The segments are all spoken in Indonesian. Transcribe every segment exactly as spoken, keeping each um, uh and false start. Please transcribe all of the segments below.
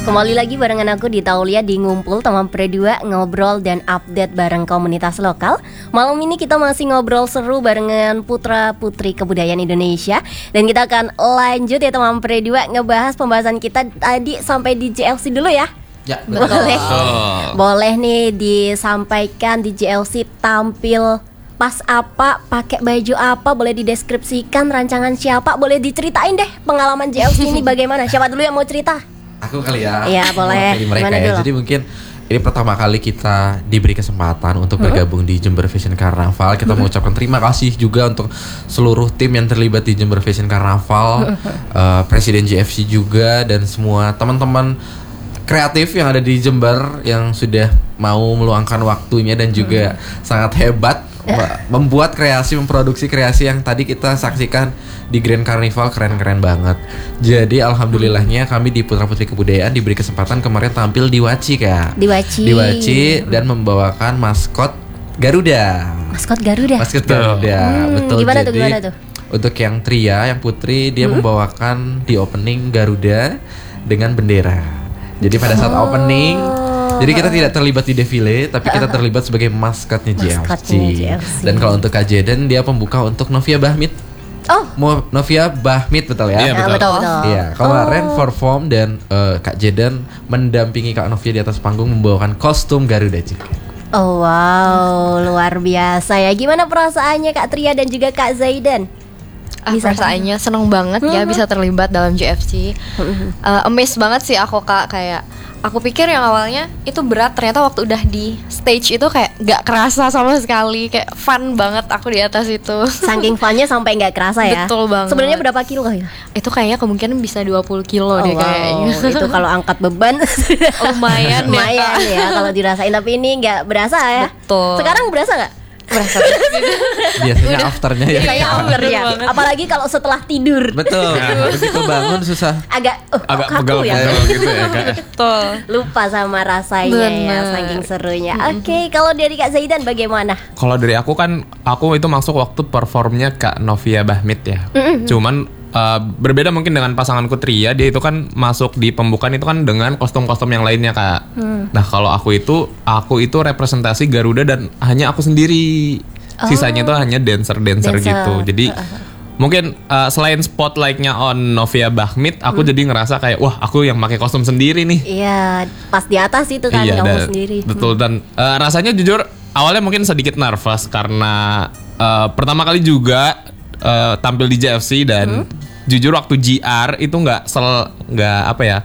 Kembali lagi barengan aku di Taulia di Ngumpul teman Predua, ngobrol dan update bareng komunitas lokal. Malam ini kita masih ngobrol seru barengan putra putri kebudayaan Indonesia. Dan kita akan lanjut ya teman Predua, ngebahas pembahasan kita tadi sampai di J L C dulu ya. Ya, betul. Boleh, boleh nih disampaikan di J L C tampil pas apa, pakai baju apa, boleh dideskripsikan rancangan siapa, boleh diceritain deh pengalaman J L C ini bagaimana. Siapa dulu yang mau cerita? Aku kali ya. Iya boleh. Mereka Gimana ya. dulu? Jadi mungkin ini pertama kali kita diberi kesempatan untuk Hmm? bergabung di Jember Fashion Carnaval. Kita mengucapkan terima kasih juga untuk seluruh tim yang terlibat di Jember Fashion Carnaval, uh, Presiden J F C juga, dan semua teman-teman kreatif yang ada di Jember yang sudah mau meluangkan waktunya dan juga hmm. sangat hebat membuat kreasi, memproduksi kreasi yang tadi kita saksikan di Grand Carnival. Keren-keren banget. Jadi alhamdulillahnya kami di Putra Putri Kebudayaan diberi kesempatan kemarin tampil di Waci Kak. Di Waci. Di Waci dan membawakan maskot Garuda. Maskot Garuda. Maskot Garuda. Hmm, Betul. Gimana Jadi tuh, gimana tuh? Untuk yang Tria, yang Putri, dia hmm? membawakan di opening Garuda dengan bendera. Jadi pada saat oh. opening, jadi kita tidak terlibat di defile, tapi kita terlibat sebagai maskotnya J L C. J L C. Dan kalau untuk Kak Jeden, dia pembuka untuk Novia Bahmit. Oh, Mo, Novia Bahmit betul ya? Iya betul. betul, betul. Iya, kemarin oh. perform dan uh, Kak Jeden mendampingi Kak Novia di atas panggung membawakan kostum Garuda juga. Oh wow, luar biasa ya. Gimana perasaannya Kak Tria dan juga Kak Zaidan? Ah, perasaannya seneng banget ya bisa terlibat dalam J F C. uh, Amazed banget sih aku Kak. Kayak aku pikir yang awalnya itu berat, ternyata waktu udah di stage itu kayak gak kerasa sama sekali. Kayak fun banget aku di atas itu. Saking funnya sampai gak kerasa ya. Betul banget. Sebenarnya berapa kilo ya? Itu kayaknya kemungkinan bisa dua puluh kilo oh, deh wow. kayaknya. Itu kalau angkat beban lumayan lumayan ya, ya kalau dirasain. Tapi ini gak berasa ya. Betul. Sekarang berasa gak? Berasa. Biasanya afternya ya. Biasanya after ya. Apalagi kalau setelah tidur. Betul. Begitu bangun susah. Agak uh, agak kaku ya. gitu ya Kak. Betul. Lupa sama rasanya Bener. ya, saking serunya. Oke, okay, kalau dari Kak Zaidan bagaimana? Kalau dari aku kan, aku itu masuk waktu performnya Kak Novia Bahmit ya. Mm-hmm. Cuman uh, berbeda mungkin dengan pasanganku Tria, dia itu kan masuk di pembukaan itu kan dengan kostum-kostum yang lainnya Kak. Hmm. Nah kalau aku itu, aku itu representasi Garuda dan hanya aku sendiri. Oh. Sisanya itu hanya dancer-dancer gitu. Jadi uh-huh. mungkin uh, selain spotlightnya on Novia Bahmit, aku hmm. jadi ngerasa kayak wah aku yang pakai kostum sendiri nih. Iya, pas di atas itu kan iya, kamu dan, sendiri. Betul hmm. dan uh, rasanya jujur awalnya mungkin sedikit nervous karena uh, pertama kali juga uh, tampil di J F C dan hmm? jujur waktu G R itu nggak sel nggak apa ya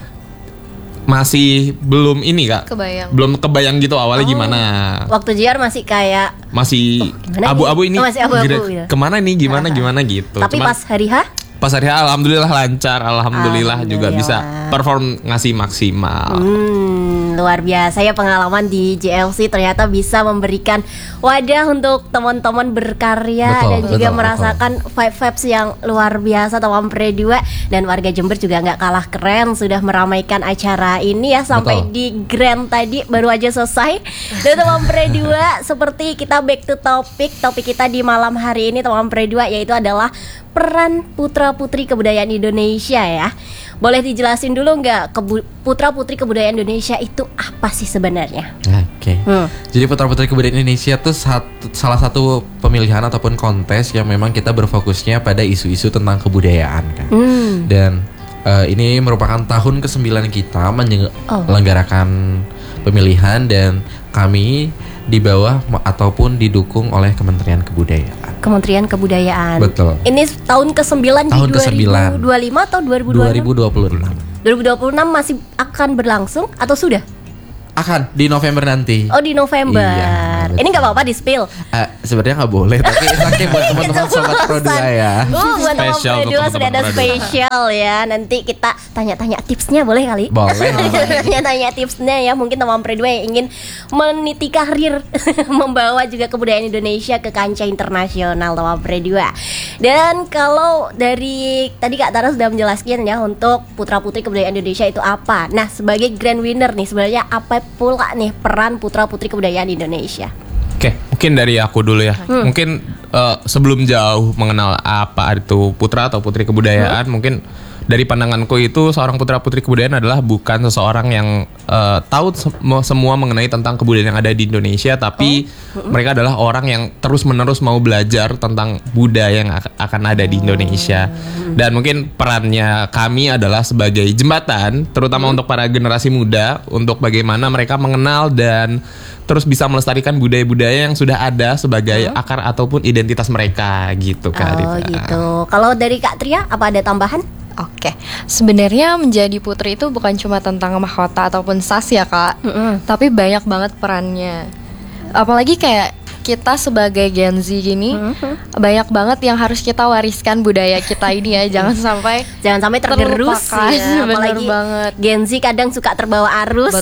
masih belum ini Kak, kebayang. belum kebayang gitu awalnya oh. gimana. Waktu J R masih kayak masih oh, abu-abu ini, oh, masih abu-abu ya. Kemana nih gimana gimana gitu. Tapi cuman, pas hari H? Pas hari H alhamdulillah lancar, alhamdulillah, alhamdulillah juga bisa perform ngasih maksimal. Hmm, luar biasa ya pengalaman di J L C, ternyata bisa memberikan wadah untuk teman-teman berkarya betul, dan juga betul, merasakan betul. vibe-vibes yang luar biasa teman Predua, dan warga Jember juga nggak kalah keren sudah meramaikan acara ini ya sampai betul. Di Grand tadi baru aja selesai. Dan teman Predua seperti kita back to topik topik kita di malam hari ini teman Predua, yaitu adalah peran putra putri kebudayaan Indonesia ya. Boleh dijelasin dulu nggak kebu- putra putri kebudayaan Indonesia itu apa sih sebenarnya? Oke. Okay. Hmm. Jadi putra putri kebudayaan Indonesia itu satu, salah satu pemilihan ataupun kontes yang memang kita berfokusnya pada isu-isu tentang kebudayaan kan. Hmm. Dan uh, ini merupakan tahun kesembilan kita menyelenggarakan oh. pemilihan, dan kami di bawah ataupun didukung oleh Kementerian Kebudayaan. Kementerian Kebudayaan. Betul. Ini tahun kesembilan tahun di dua ribu dua puluh lima atau dua ribu dua puluh enam? dua ribu dua puluh enam. dua ribu dua puluh enam masih akan berlangsung atau sudah? Akan di November nanti. Oh di November. Iya, ini nggak apa-apa di spill. Uh, sebenarnya nggak boleh, tapi enaknya buat teman-teman sobat Produa ya. Oh buat teman Produa sudah ada spesial ya. Nanti kita tanya-tanya tipsnya boleh kali? Boleh. Tanya-tanya tipsnya ya. Mungkin teman Produa yang ingin meniti karir membawa juga kebudayaan Indonesia ke kancah internasional teman Produa. Dan kalau dari tadi Kak Tara sudah menjelaskan ya untuk putra putri kebudayaan Indonesia itu apa. Nah sebagai grand winner nih sebenarnya apa pula nih peran putra putri kebudayaan Indonesia? Oke, mungkin dari aku dulu ya. Hmm. Mungkin uh, sebelum jauh mengenal apa itu putra atau putri kebudayaan, hmm. mungkin dari pandanganku itu seorang putra putri kebudayaan adalah bukan seseorang yang uh, tahu sem- semua mengenai tentang kebudayaan yang ada di Indonesia, tapi oh. mereka adalah orang yang terus menerus mau belajar tentang budaya yang ak- akan ada di Indonesia. Oh. Dan mungkin perannya kami adalah sebagai jembatan, terutama hmm. untuk para generasi muda, untuk bagaimana mereka mengenal dan terus bisa melestarikan budaya-budaya yang sudah ada sebagai hmm. akar ataupun identitas mereka gitu Kak Rita. Oh gitu. Kalau dari Kak Tria apa ada tambahan? Oke, sebenarnya menjadi putri itu bukan cuma tentang mahkota ataupun sas ya Kak, mm-hmm. tapi banyak banget perannya. Apalagi kayak kita sebagai Gen Z gini, mm-hmm. banyak banget yang harus kita wariskan budaya kita ini ya, jangan sampai jangan sampai tergerus ya. Apalagi banget. Gen Z kadang suka terbawa arus.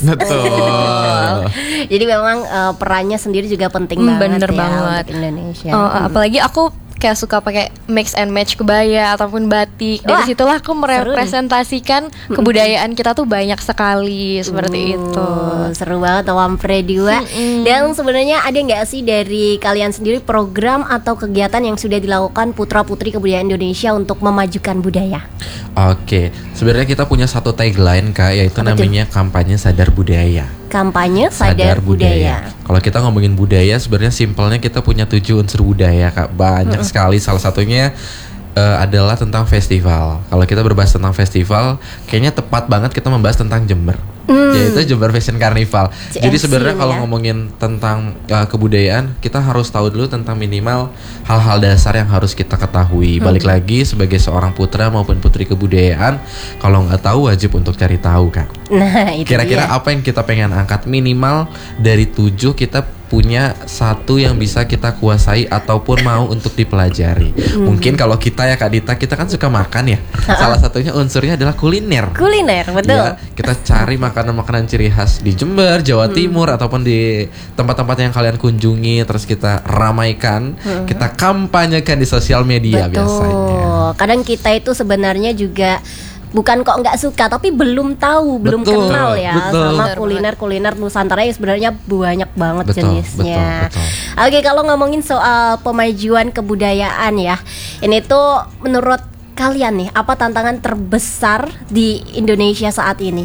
Betul. Jadi memang uh, perannya sendiri juga penting hmm, banget bener ya banget. untuk Indonesia. Oh, hmm. Apalagi aku kayak suka pakai mix and match kebaya ataupun batik. Dari Wah, situlah aku merepresentasikan kebudayaan kita tuh banyak sekali seperti uh, itu. Seru banget Wampre dua. Mm-hmm. Dan sebenarnya ada nggak sih dari kalian sendiri program atau kegiatan yang sudah dilakukan putra putri kebudayaan Indonesia untuk memajukan budaya? Oke, sebenarnya kita punya satu tagline Kak, yaitu apa namanya tuh? Kampanye Sadar Budaya. Kampanye Sadar, Sadar Budaya. budaya. Kalau kita ngomongin budaya, sebenarnya simpelnya kita punya tujuh unsur budaya Kak. Banyak mm-hmm. sekali. Salah satunya uh, adalah tentang festival. Kalau kita berbahas tentang festival, kayaknya tepat banget kita membahas tentang Jember. Mm. Yaitu Jember Fashion Carnival. J F C. Jadi sebenarnya kalau ya. ngomongin tentang uh, kebudayaan, kita harus tahu dulu tentang minimal hal-hal dasar yang harus kita ketahui. Mm. Balik lagi sebagai seorang putra maupun putri kebudayaan, kalau nggak tahu wajib untuk cari tahu Kak. Nah, itu kira-kira dia. apa yang kita pengen angkat, minimal dari tujuh kita punya satu yang bisa kita kuasai ataupun mau untuk dipelajari. Hmm. Mungkin kalau kita ya Kak Dita, kita kan suka makan ya. Uh-uh. Salah satunya unsurnya adalah kuliner. Kuliner, betul. Ya, kita cari makanan-makanan ciri khas di Jember, Jawa hmm. Timur ataupun di tempat-tempat yang kalian kunjungi, terus kita ramaikan, hmm. kita kampanyekan di sosial media. Betul. Biasanya. Kadang kita itu sebenarnya juga bukan kok nggak suka, tapi belum tahu, belum betul, kenal ya betul. sama kuliner-kuliner Nusantara yang sebenarnya banyak banget betul, jenisnya. Betul, betul. Oke, kalau ngomongin soal pemajuan kebudayaan ya, ini tuh menurut kalian nih, apa tantangan terbesar di Indonesia saat ini?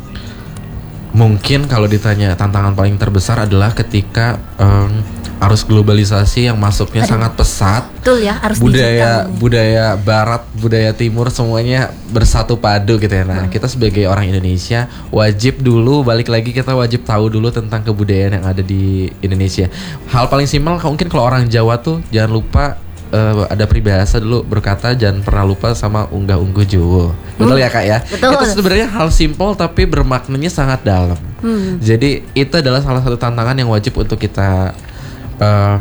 Mungkin kalau ditanya tantangan paling terbesar adalah ketika um, arus globalisasi yang masuknya Aduh. sangat pesat. Betul ya, arus budaya digital. budaya barat, budaya timur semuanya bersatu padu gitu ya. Nah, hmm. kita sebagai orang Indonesia wajib dulu balik lagi kita wajib tahu dulu tentang kebudayaan yang ada di Indonesia. Hal paling simpel mungkin kalau orang Jawa tuh jangan lupa uh, ada peribahasa dulu berkata jangan pernah lupa sama unggah-ungguh Jowo. Betul hmm. ya Kak ya? Betul. Itu sebenarnya hal simpel tapi bermaknanya sangat dalam. Hmm. Jadi itu adalah salah satu tantangan yang wajib untuk kita Uh,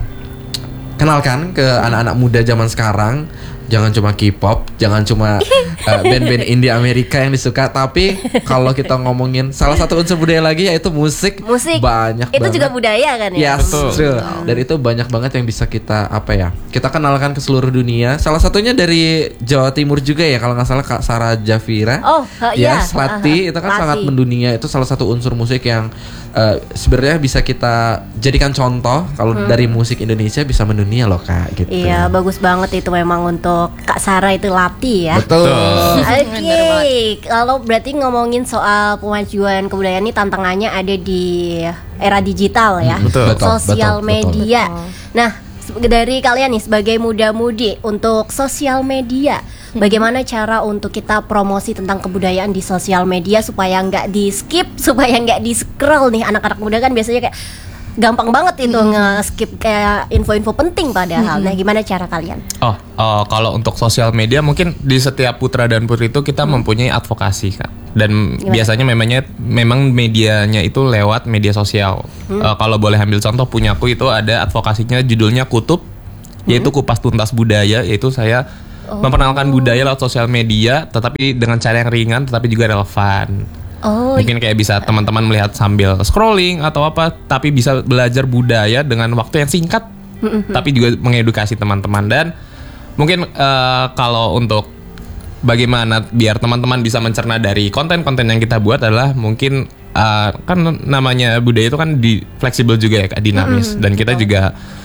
kenalkan ke anak-anak muda zaman sekarang. Jangan cuma K-pop, jangan cuma uh, band-band indie Amerika yang disuka, tapi kalau kita ngomongin salah satu unsur budaya lagi yaitu musik, musik banyak itu banget. juga budaya kan ya. Yes, betul. Dan itu banyak banget yang bisa kita apa ya? Kita kenalkan ke seluruh dunia. Salah satunya dari Jawa Timur juga ya, kalau nggak salah Kak Sarah Javira. Oh, uh, ya, iya. Slati uh, itu kan Slati. sangat mendunia. Itu salah satu unsur musik yang uh, sebenarnya bisa kita jadikan contoh kalau hmm. dari musik Indonesia bisa mendunia loh Kak. Gitu. Iya, bagus banget itu memang untuk Kak Sarah itu Lati ya. Betul. Oke, okay. Kalau berarti ngomongin soal pemajuan kebudayaan ini tantangannya ada di era digital ya, betul, sosial betul, media. Betul. Nah, dari kalian nih sebagai muda-mudi untuk sosial media, hmm. bagaimana cara untuk kita promosi tentang kebudayaan di sosial media supaya nggak di skip, supaya nggak di scroll nih anak-anak muda kan biasanya kayak gampang banget itu hmm. nge-skip kayak info-info penting padahal. Hmm. Nah, gimana cara kalian? Oh, oh, kalau untuk sosial media mungkin di setiap putra dan putri itu kita hmm. mempunyai advokasi Kak. Dan gimana? Biasanya memangnya memang medianya itu lewat media sosial. Hmm. Uh, kalau boleh ambil contoh punyaku itu ada advokasinya judulnya Kutub, hmm. yaitu Kupas Tuntas Budaya, yaitu saya oh. memperkenalkan budaya lewat sosial media tetapi dengan cara yang ringan tetapi juga relevan. Oh, mungkin kayak bisa teman-teman melihat sambil scrolling atau apa, tapi bisa belajar budaya dengan waktu yang singkat, mm-hmm. tapi juga mengedukasi teman-teman. Dan mungkin uh, kalau untuk bagaimana biar teman-teman bisa mencerna dari konten-konten yang kita buat adalah mungkin uh, kan namanya budaya itu kan di fleksibel juga ya Kak, dinamis, mm-hmm. dan kita juga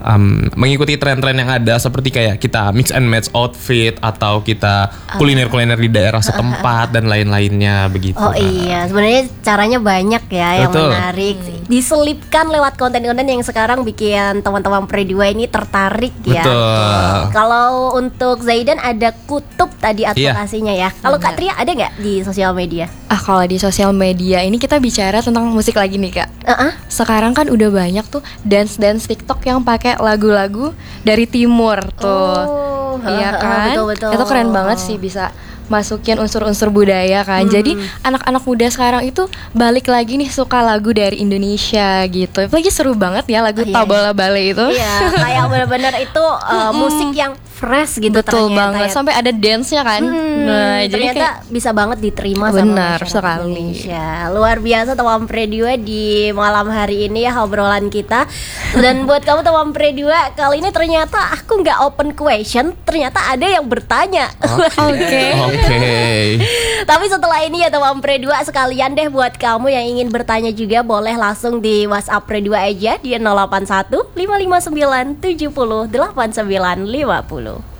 um, mengikuti tren-tren yang ada seperti kayak kita mix and match outfit atau kita kuliner-kuliner di daerah setempat dan lain-lainnya begitu. Oh Kak. iya, sebenarnya caranya banyak ya yang Betul. menarik. Diselipkan lewat konten-konten yang sekarang bikin teman-teman Pre dua ini tertarik ya. Betul. Kalau untuk Zaidan ada kutub tadi advokasinya ya. Kalau Kak Tria ada nggak di sosial media? Ah, kalau di sosial media ini kita bicara tentang musik lagi nih Kak. Uh-uh. Sekarang kan udah banyak tuh dance-dance TikTok yang pakai lagu-lagu dari timur tuh. Oh, Iya ha, ha, kan? betul-betul. Itu keren banget sih bisa masukin unsur-unsur budaya kan. Jadi anak-anak muda sekarang itu balik lagi nih suka lagu dari Indonesia gitu. Apalagi seru banget ya lagu Oh, iya, Tabola Bale itu. Iya, kayak benar-benar itu uh, musik yang fresh gitu. Betul ternyata banget. ya. Sampai ada dance-nya kan. Hmm, Nah, jadi ternyata kayak bisa banget diterima sama Benar masyarakat sekali. Indonesia. Luar biasa teman Pre dua di malam hari ini ya obrolan kita. Dan buat kamu teman Pre dua, kali ini ternyata aku nggak open question, ternyata ada yang bertanya. Oke. Oke. Tapi setelah ini ya teman Pre dua, sekalian deh buat kamu yang ingin bertanya juga boleh langsung di WhatsApp Pre dua aja di nol delapan satu lima lima sembilan tujuh nol delapan sembilan lima nol.